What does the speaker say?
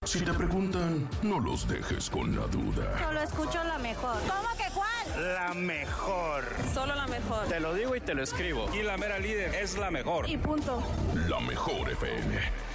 Si te preguntan, no los dejes con la duda. Solo escucho la mejor. ¿Cómo que cuál? La mejor. Solo la mejor. Te lo digo y te lo escribo. Y la mera líder es la mejor. Y punto. La Mejor FM.